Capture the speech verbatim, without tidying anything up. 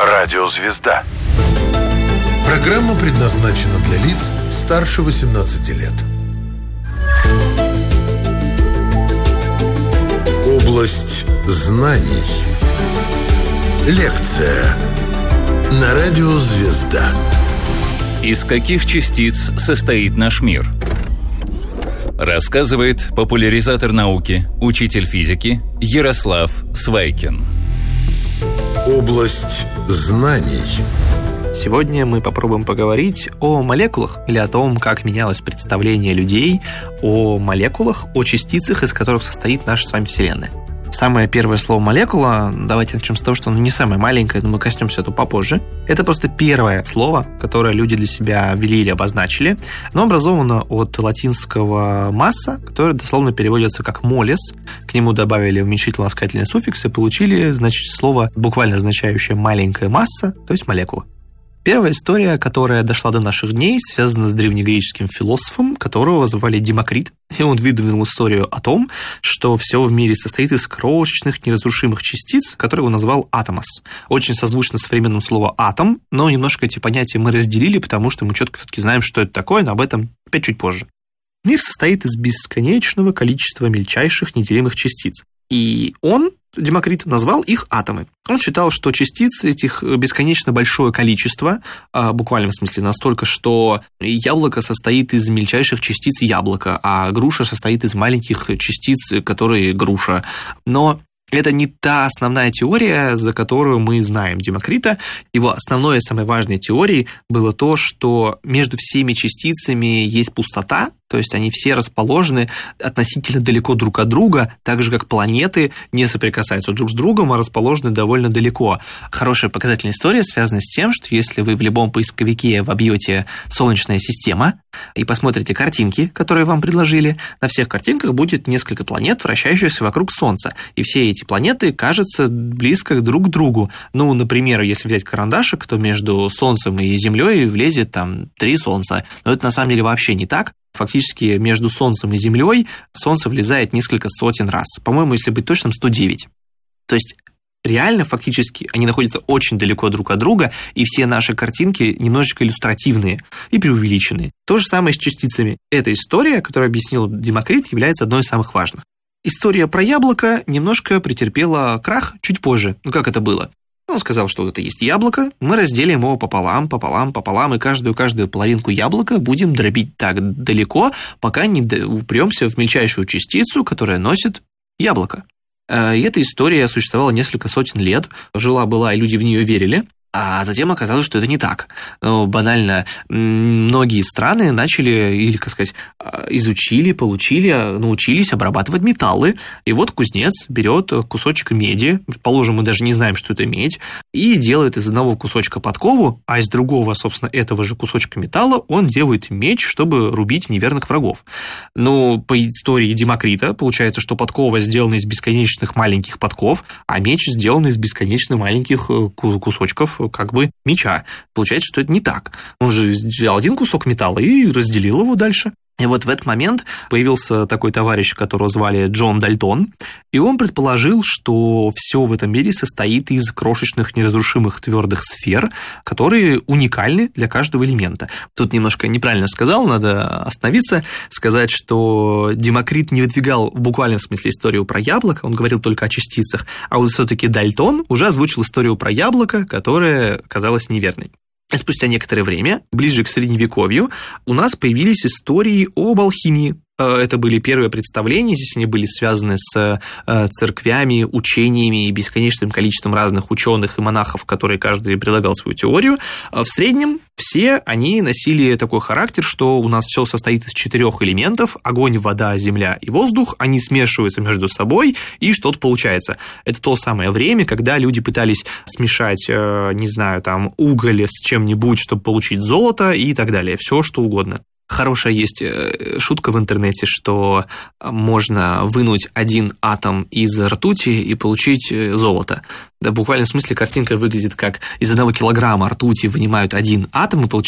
Радиозвезда. Программа предназначена для лиц старше восемнадцати лет. Область знаний. Лекция на Радиозвезда. Из каких частиц состоит наш мир? Рассказывает популяризатор науки, учитель физики Ярослав Свайкин. Область знаний. Сегодня мы попробуем поговорить о молекулах или о том, как менялось представление людей о молекулах, о частицах, из которых состоит наша с вами Вселенная. Самое первое слово «молекула», давайте начнем с того, что оно не самое маленькое, но мы коснемся этого попозже. Это просто первое слово, которое люди для себя ввели или обозначили. Оно образовано от латинского «масса», которое дословно переводится как «молес». К нему добавили уменьшительно-ласкательный суффикс и получили, значит, слово, буквально означающее «маленькая масса», то есть «молекула». Первая история, которая дошла до наших дней, связана с древнегреческим философом, которого звали Демокрит. И он выдвинул историю о том, что все в мире состоит из крошечных неразрушимых частиц, которые он назвал атомос. Очень созвучно современному слову «атом», но немножко эти понятия мы разделили, потому что мы четко все-таки знаем, что это такое, но об этом опять чуть позже. Мир состоит из бесконечного количества мельчайших неделимых частиц. И он, Демокрит, назвал их атомы. Он считал, что частиц этих бесконечно большое количество, в буквальном смысле настолько, что яблоко состоит из мельчайших частиц яблока, а груша состоит из маленьких частиц, которые груша. Но это не та основная теория, за которую мы знаем Демокрита. Его основной и самой важной теорией было то, что между всеми частицами есть пустота, то есть они все расположены относительно далеко друг от друга, так же, как планеты не соприкасаются друг с другом, а расположены довольно далеко. Хорошая показательная история связана с тем, что если вы в любом поисковике вобьете «Солнечная система» и посмотрите картинки, которые вам предложили, на всех картинках будет несколько планет, вращающихся вокруг Солнца, и все эти планеты кажутся близко друг к другу. Ну, например, если взять карандашик, то между Солнцем и Землей влезет там три Солнца, но это на самом деле вообще не так. Фактически между Солнцем и Землей Солнце влезает несколько сотен раз. По-моему, если быть точным, сто девять. То есть реально, фактически, они находятся очень далеко друг от друга, и все наши картинки немножечко иллюстративные и преувеличенные. То же самое с частицами. Эта история, которую объяснил Демокрит, является одной из самых важных. История про яблоко немножко претерпела крах чуть позже. Ну, как это было? Он сказал, что это есть яблоко, мы разделим его пополам, пополам, пополам, и каждую-каждую половинку яблока будем дробить так далеко, пока не упремся в мельчайшую частицу, которая носит яблоко. И эта история существовала несколько сотен лет, жила-была, и люди в нее верили. А затем оказалось, что это не так. Ну, банально, многие страны начали, или, как сказать, изучили, получили, научились обрабатывать металлы. И вот кузнец берет кусочек меди, положим, мы даже не знаем, что это медь, и делает из одного кусочка подкову, а из другого, собственно, этого же кусочка металла он делает меч, чтобы рубить неверных врагов. Ну, по истории Демокрита получается, что подкова сделана из бесконечных маленьких подков, а меч сделан из бесконечно маленьких кусочков как бы меча. Получается, что это не так. Он же взял один кусок металла и разделил его дальше. И вот в этот момент появился такой товарищ, которого звали Джон Дальтон, и он предположил, что все в этом мире состоит из крошечных неразрушимых твердых сфер, которые уникальны для каждого элемента. Тут немножко неправильно сказал, надо остановиться, сказать, что Демокрит не выдвигал в буквальном смысле историю про яблоко, он говорил только о частицах, а вот все-таки Дальтон уже озвучил историю про яблоко, которая казалась неверной. Спустя некоторое время, ближе к Средневековью, у нас появились истории об алхимии. Это были первые представления, здесь они были связаны с церквями, учениями и бесконечным количеством разных ученых и монахов, которые каждый предлагал свою теорию. В среднем все они носили такой характер, что у нас все состоит из четырех элементов: огонь, вода, земля и воздух. Они смешиваются между собой, и что-то получается. Это то самое время, когда люди пытались смешать, не знаю, там, уголь с чем-нибудь, чтобы получить золото и так далее. Все, что угодно. Хорошая есть шутка в интернете, что можно вынуть один атом из ртути и получить золото. Да, в буквальном смысле картинка выглядит как из одного килограмма ртути вынимают один атом и получают